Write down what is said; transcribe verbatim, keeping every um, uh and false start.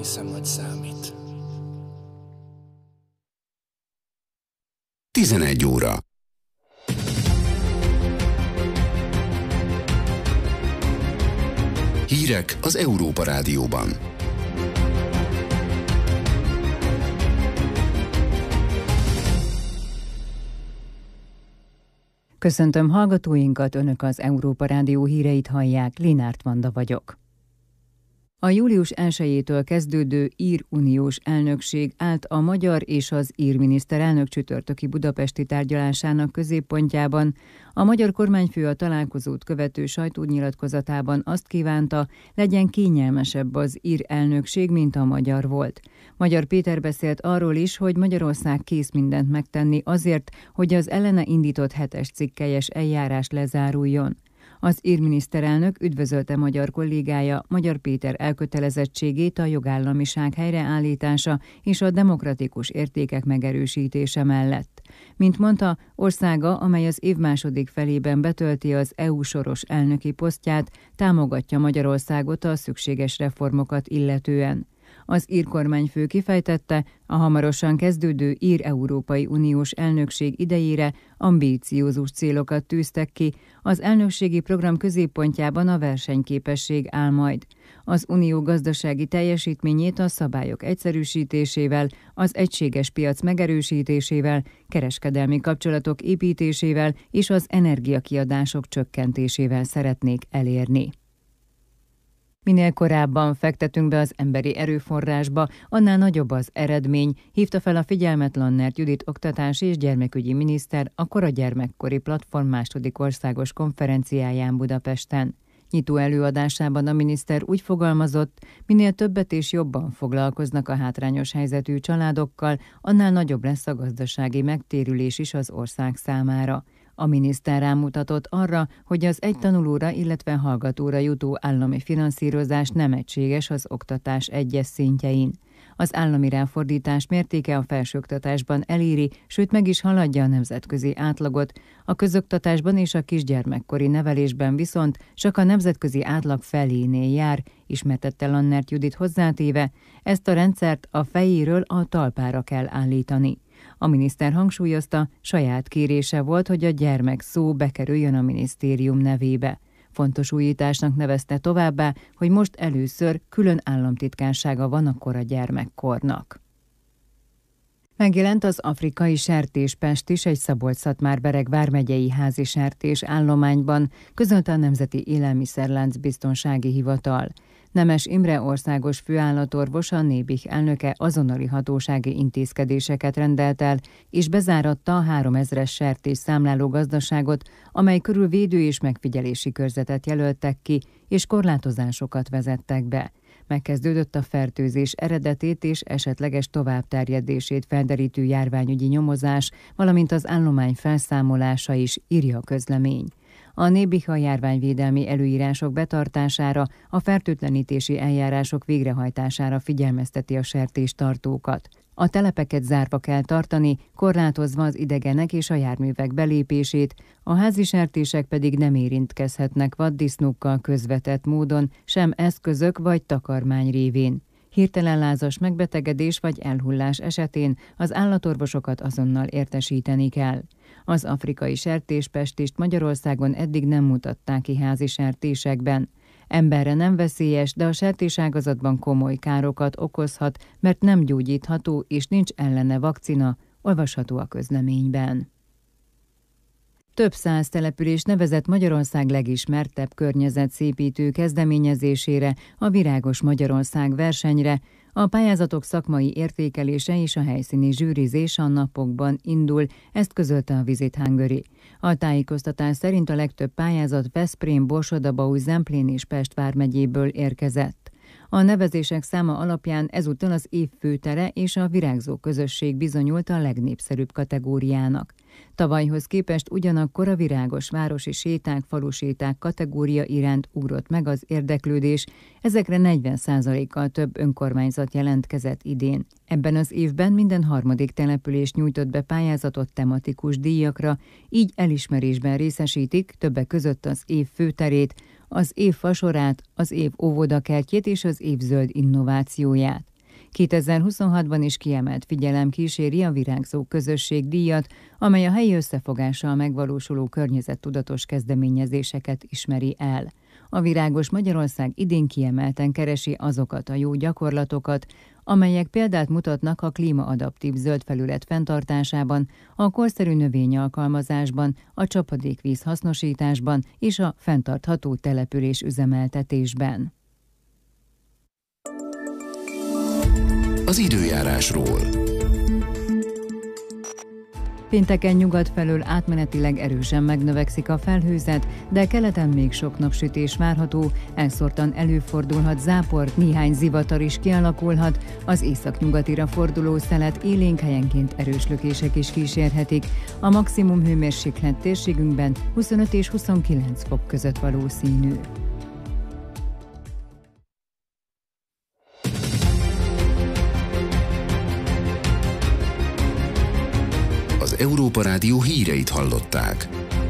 hiszem, hogy számít. tizenegy óra. Hírek az Európa Rádióban. Köszöntöm hallgatóinkat, Önök az Európa Rádió híreit hallják, Linárt Vanda vagyok. A július elsejétől kezdődő ír uniós elnökség állt a magyar és az ír miniszterelnök csütörtöki budapesti tárgyalásának középpontjában. A magyar kormányfő a találkozót követő sajtónyilatkozatában azt kívánta, legyen kényelmesebb az ír elnökség, mint a magyar volt. Magyar Péter beszélt arról is, hogy Magyarország kész mindent megtenni azért, hogy az ellene indított hetes cikkelyes eljárás lezáruljon. Az ír miniszterelnök üdvözölte magyar kollégája Magyar Péter elkötelezettségét a jogállamiság helyreállítása és a demokratikus értékek megerősítése mellett. Mint mondta, országa, amely az év második felében betölti az é u soros elnöki posztját, támogatja Magyarországot a szükséges reformokat illetően. Az ír kormányfő kifejtette, a hamarosan kezdődő ír Európai Uniós elnökség idejére ambíciózus célokat tűztek ki, az elnökségi program középpontjában a versenyképesség áll majd. Az unió gazdasági teljesítményét a szabályok egyszerűsítésével, az egységes piac megerősítésével, kereskedelmi kapcsolatok építésével és az energiakiadások csökkentésével szeretnék elérni. Minél korábban fektetünk be az emberi erőforrásba, annál nagyobb az eredmény, hívta fel a figyelmet Lannert Judit oktatási és gyermekügyi miniszter a Kora Gyermekkori Platform második országos konferenciáján Budapesten. Nyitó előadásában a miniszter úgy fogalmazott, minél többet és jobban foglalkoznak a hátrányos helyzetű családokkal, annál nagyobb lesz a gazdasági megtérülés is az ország számára. A miniszter rámutatott arra, hogy az egy tanulóra, illetve hallgatóra jutó állami finanszírozás nem egységes az oktatás egyes szintjein. Az állami ráfordítás mértéke a felsőoktatásban eléri, sőt meg is haladja a nemzetközi átlagot, a közoktatásban és a kisgyermekkori nevelésben viszont csak a nemzetközi átlag felénél jár, ismertette Lannert Judit hozzátéve, ezt a rendszert a fejéről a talpára kell állítani. A miniszter hangsúlyozta, saját kérése volt, hogy a gyermek szó bekerüljön a minisztérium nevébe. Fontos újításnak nevezte továbbá, hogy most először külön államtitkársága van a kora gyermekkornak. Megjelent az afrikai sertéspest is egy Szabolcs-Szatmár-Bereg vármegyei házi sertés állományban, közölte a Nemzeti Élelmiszerlánc Biztonsági Hivatal. Nemes Imre országos főállatorvos, a Nébih elnöke azonnali hatósági intézkedéseket rendelt el, és bezáratta a háromezres sertés számláló gazdaságot, amely körül védő és megfigyelési körzetet jelöltek ki, és korlátozásokat vezettek be. Megkezdődött a fertőzés eredetét és esetleges továbbterjedését felderítő járványügyi nyomozás, valamint az állomány felszámolása is, írja a közlemény. A Nébih a járványvédelmi előírások betartására, a fertőtlenítési eljárások végrehajtására figyelmezteti a sertéstartókat. A telepeket zárva kell tartani, korlátozva az idegenek és a járművek belépését, a házi sertések pedig nem érintkezhetnek vaddisznókkal közvetett módon, sem eszközök vagy takarmány révén. Hirtelen lázas megbetegedés vagy elhullás esetén az állatorvosokat azonnal értesíteni kell. Az afrikai sertéspestist Magyarországon eddig nem mutatták ki házi sertésekben. Emberre nem veszélyes, de a sertéságazatban komoly károkat okozhat, mert nem gyógyítható és nincs ellene vakcina, olvasható a közleményben. Több száz település nevezett Magyarország legismertebb környezetszépítő kezdeményezésére, a Virágos Magyarország versenyre. A pályázatok szakmai értékelése és a helyszíni zsűrizés a napokban indul, ezt közölte a Visit Hungary. A tájékoztatás szerint a legtöbb pályázat Veszprém, Borsod-Abaúj, Zemplén és Pest vármegyéből érkezett. A nevezések száma alapján ezúttal az év főtere és a virágzó közösség bizonyult a legnépszerűbb kategóriának. Tavalyhoz képest ugyanakkor a virágos városi séták, faluséták kategória iránt ugrott meg az érdeklődés, ezekre negyven százalékkal több önkormányzat jelentkezett idén. Ebben az évben minden harmadik település nyújtott be pályázatot tematikus díjakra, így elismerésben részesítik többek között az év főterét, az év fasorát, az év óvodakertjét és az év zöld innovációját. kétezer-huszonhatban is kiemelt figyelem kíséri a Virágzó Közösség díjat, amely a helyi összefogással megvalósuló környezettudatos kezdeményezéseket ismeri el. A Virágos Magyarország idén kiemelten keresi azokat a jó gyakorlatokat, amelyek példát mutatnak a klímaadaptív zöld felület fenntartásában, a korszerű növényalkalmazásban, a csapadékvíz hasznosításban és a fenntartható település üzemeltetésben. Az időjárásról. Pénteken nyugat felől átmenetileg erősen megnövekszik a felhőzet, de keleten még sok napsütés várható, elszórtan előfordulhat zápor, néhány zivatar is kialakulhat, az északnyugatira forduló szelet élénk helyenként erős lökések is kísérhetik. A maximum hőmérséklet térségünkben huszonöt és huszonkilenc fok között valószínű. Az Európa Rádió híreit hallották.